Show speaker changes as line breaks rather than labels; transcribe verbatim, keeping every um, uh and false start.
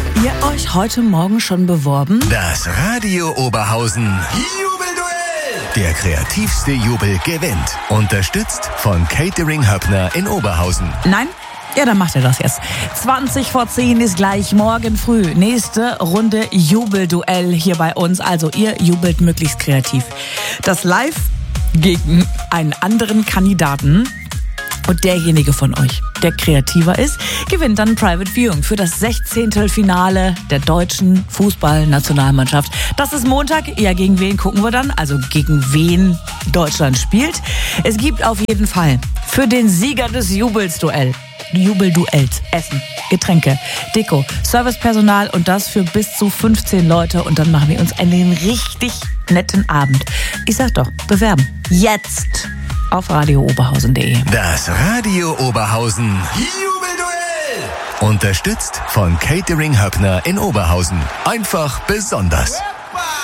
ihr euch heute Morgen schon beworben?
Das Radio Oberhausen Jubelduell. Der kreativste Jubel gewinnt. Unterstützt von Catering Höppner in Oberhausen.
Nein? Ja, dann macht er das jetzt. zwanzig vor zehn ist gleich morgen früh. Nächste Runde Jubelduell hier bei uns. Also ihr jubelt möglichst kreativ. Das live gegen einen anderen Kandidaten. Und derjenige von euch, der kreativer ist, gewinnt dann ein Private Viewing für das Sechzehntelfinale der deutschen Fußballnationalmannschaft. Das ist Montag. Ja, gegen wen gucken wir dann? Also gegen wen Deutschland spielt. Es gibt auf jeden Fall für den Sieger des Jubelsduell, Jubelduells Essen, Getränke, Deko, Servicepersonal und das für bis zu fünfzehn Leute. Und dann machen wir uns einen richtig netten Abend. Ich sag doch, bewerben. Jetzt! Auf radio oberhausen punkt de.
Das Radio Oberhausen Jubelduell. Unterstützt von Catering Höppner in Oberhausen. Einfach besonders.